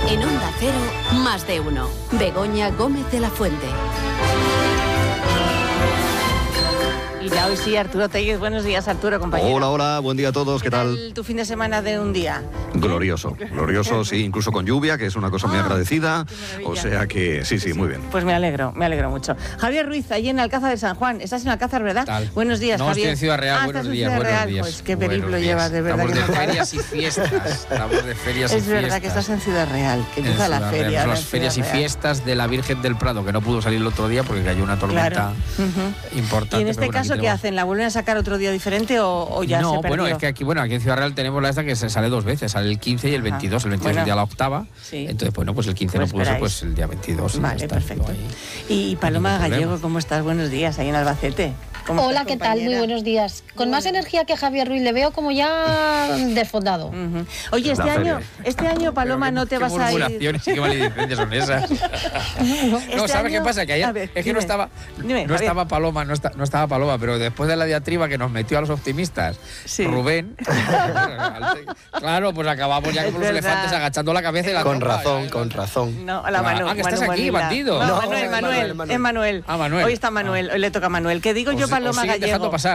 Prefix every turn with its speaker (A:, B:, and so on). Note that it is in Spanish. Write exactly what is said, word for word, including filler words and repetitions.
A: En Onda Cero, más de uno. Begoña Gómez de la Fuente.
B: Y ya hoy sí, Arturo Tellez. Buenos días, Arturo, compañero.
C: Hola, hola, buen día a todos, ¿qué, ¿Qué tal?
B: tal? ¿Tu fin de semana de un día?
C: Glorioso, glorioso, sí, incluso con lluvia, que es una cosa muy
B: ah,
C: agradecida. O sea que sí, sí, sí, muy bien.
B: Pues me alegro, me alegro mucho. Javier Ruiz, allí en Alcázar de San Juan. Estás en Alcázar, ¿verdad?
D: Tal.
B: Buenos días,
D: no,
B: Javier.
D: No, estoy en Ciudad Real,
B: ah,
D: buenos
B: estás
D: días,
B: en Ciudad
D: buenos
B: Real.
D: días.
B: Pues qué periplo
D: buenos
B: llevas, de verdad.
D: Estamos
B: que
D: de
B: no
D: ferias y fiestas, estamos de ferias y
B: Es
D: fiestas.
B: verdad que estás en Ciudad Real, que empieza la
D: Real.
B: feria.
D: Las ferias y fiestas de la Virgen del Prado, que no pudo salir el otro día porque cayó una tormenta
B: claro. uh-huh.
D: importante.
B: ¿Y en este
D: bueno,
B: caso qué hacen? ¿La vuelven a sacar otro día diferente o, o ya
D: no,
B: se perdió?
D: bueno, es que aquí, bueno, aquí en Ciudad Real tenemos la esta que se sale dos veces, sale el quince y el veintidós. El veintidós bueno, es el día de la octava.
B: Sí.
D: Entonces, bueno, pues el quince
B: pues
D: no pudo ser, pues el día veintidós.
B: Vale, perfecto. Y Paloma Gallego, ¿cómo estás? Buenos días, ahí en Albacete.
E: Hola, ¿qué tal? Muy buenos días. Con bueno. más energía que Javier Ruiz, le veo como ya desfondado.
B: Uh-huh. Oye, este año, este año, Paloma,
D: qué,
B: no te
D: qué
B: vas a ir...
D: ¿Qué qué maledicencias son esas?
B: no,
D: este ¿sabes año... qué pasa? Que ayer ver, es que dime, no estaba dime, no estaba Paloma, no, está, no estaba Paloma, pero después de la diatriba que nos metió a los optimistas, sí. Rubén, claro, pues acabamos ya como los elefantes agachando la cabeza y la
F: Con
D: trompa,
F: razón,
D: ya,
F: con razón.
B: No, la Manu,
D: ah, que
B: Manu,
D: estás
B: Manu,
D: aquí,
B: Manu,
D: bandido.
B: No,
F: no,
B: Manuel,
F: es
B: Manuel,
F: Manuel, Manuel.
B: es Manuel.
D: Ah, Manuel.
B: Hoy está Manuel, hoy le toca a Manuel. ¿Qué digo
D: os,
B: yo, Paloma
D: os
B: Gallego?
D: Dejando pasar.